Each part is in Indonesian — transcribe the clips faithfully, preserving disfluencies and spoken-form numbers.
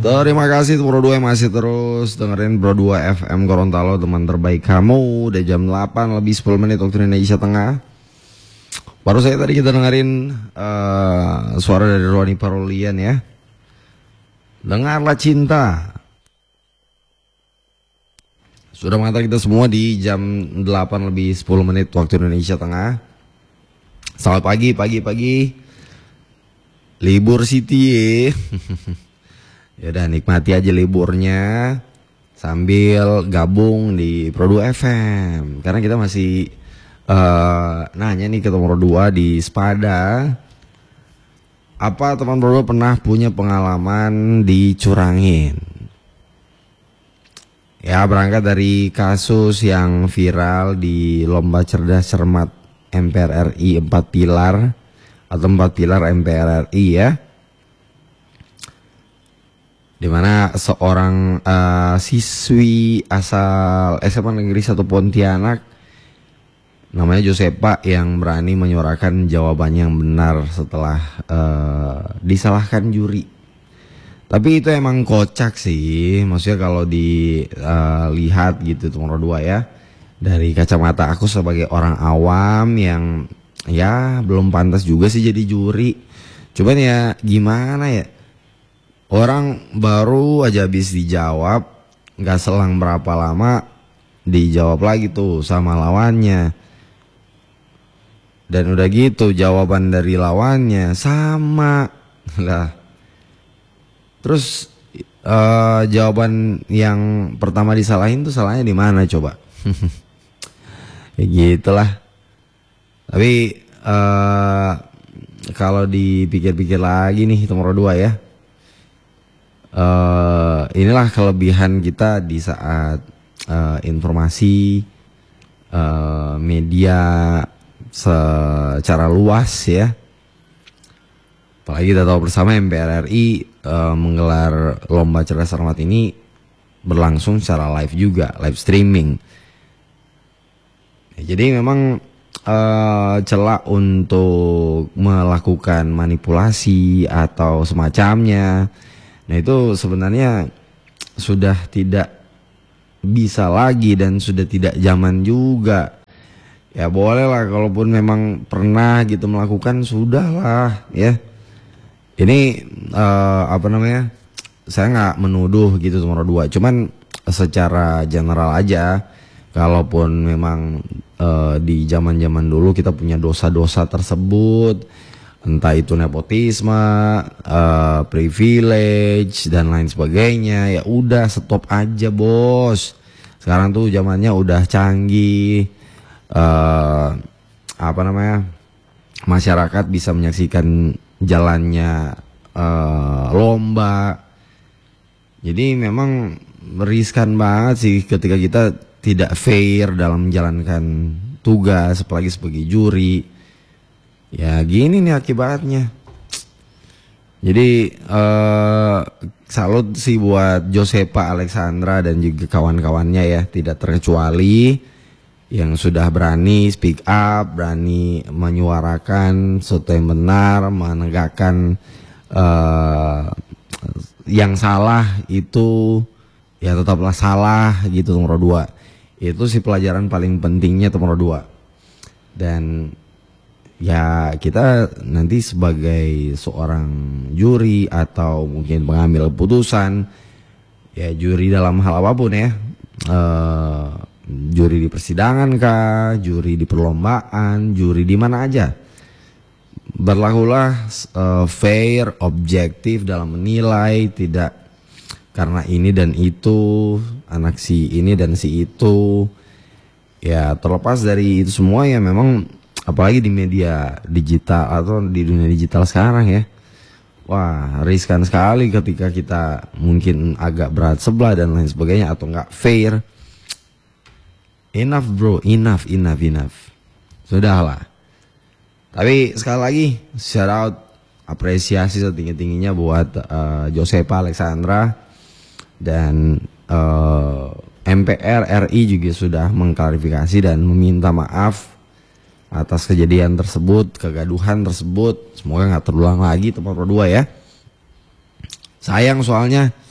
Terima kasih Bro dua yang masih terus dengerin Bro dua F M Gorontalo, teman terbaik kamu. Udah jam delapan lebih sepuluh menit waktu Indonesia Tengah. Baru saya tadi kita dengerin uh, suara dari Ronnie Parolian ya. Dengarlah Cinta. Sudah mengantar kita semua di jam delapan lebih sepuluh menit waktu Indonesia Tengah. Selamat pagi, pagi, pagi. Libur City ya. Yaudah nikmati aja liburnya sambil gabung di Pro dua F M. Karena kita masih uh, nanya nih ke Pro dua di Spada. Apa teman Pro dua pernah punya pengalaman dicurangin? Ya, berangkat dari kasus yang viral di Lomba Cerdas Cermat M P R R I empat pilar atau empat pilar M P R R I ya. Dimana seorang uh, siswi asal S M A Negeri satu Pontianak namanya Josepa yang berani menyuarakan jawabannya yang benar setelah uh, disalahkan juri. Tapi itu emang kocak sih, maksudnya kalau dilihat uh, gitu nomor dua ya, dari kacamata aku sebagai orang awam yang ya belum pantas juga sih jadi juri. Cuman ya gimana ya, orang baru aja habis dijawab, gak selang berapa lama dijawab lagi tuh sama lawannya. Dan udah gitu jawaban dari lawannya sama lah. Terus uh, jawaban yang pertama disalahin tuh salahnya di mana coba? Ya gitulah. Tapi uh, kalau dipikir-pikir lagi nih nomor dua ya. Uh, inilah kelebihan kita di saat uh, informasi uh, media secara luas ya. Apalagi kita tahu bersama M P R R I uh, menggelar lomba cerdas cermat ini berlangsung secara live juga, live streaming. Ya, jadi memang uh, celah untuk melakukan manipulasi atau semacamnya. Nah itu sebenarnya sudah tidak bisa lagi dan sudah tidak zaman juga. Ya boleh lah kalaupun memang pernah gitu melakukan, sudahlah ya. Ini uh, apa namanya, saya nggak menuduh gitu nomor dua. Cuman secara general aja, kalaupun memang uh, di zaman-zaman dulu kita punya dosa-dosa tersebut, entah itu nepotisme, uh, privilege dan lain sebagainya, ya udah stop aja bos. Sekarang tuh zamannya udah canggih, uh, apa namanya, masyarakat bisa menyaksikan jalannya uh, lomba. Jadi memang riskan banget sih ketika kita tidak fair dalam menjalankan tugas, apalagi sebagai juri. Ya gini nih akibatnya. Jadi uh, salut sih buat Josepa Alexandra dan juga kawan-kawannya ya, tidak terkecuali yang sudah berani speak up, berani menyuarakan sesuatu yang benar, menegakkan uh, yang salah itu ya tetaplah salah gitu nomor dua. Itu sih pelajaran paling pentingnya nomor dua. Dan ya kita nanti sebagai seorang juri atau mungkin pengambil keputusan, ya juri dalam hal apapun ya, uh, juri di persidangan kah, juri di perlombaan, juri di mana aja, berlakulah uh, fair, objektif dalam menilai, tidak karena ini dan itu, anak si ini dan si itu. Ya terlepas dari itu semua ya memang, apalagi di media digital atau di dunia digital sekarang ya, wah riskan sekali ketika kita mungkin agak berat sebelah dan lain sebagainya atau nggak fair. Enough bro, enough, enough, enough. Sudahlah. Tapi sekali lagi shout out, apresiasi setinggi-tingginya buat uh, Josepa Alexandra dan uh, M P R R I juga sudah mengklarifikasi dan meminta maaf atas kejadian tersebut, kegaduhan tersebut. Semoga nggak terulang lagi tempat dua ya. Sayang soalnya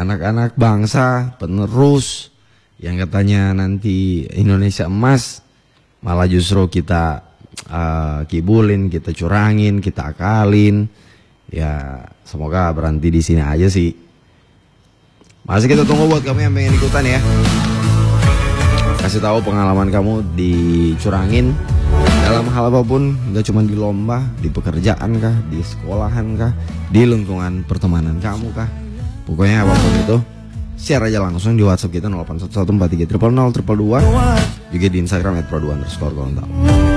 anak-anak bangsa penerus yang katanya nanti Indonesia emas, malah justru kita uh, kibulin, kita curangin, kita akalin. Ya semoga berhenti di sini aja sih. Masih kita tunggu buat kamu yang pengen ikutan ya. Kasih tahu pengalaman kamu dicurangin dalam hal apapun, gak cuma di lomba, di pekerjaan kah, di sekolahan kah, di lingkungan pertemanan kamu kah. Pokoknya apapun itu, share aja langsung di WhatsApp kita nol delapan satu satu empat tiga nol nol nol dua dua, juga di Instagram et pro dua underscore kalau tahu.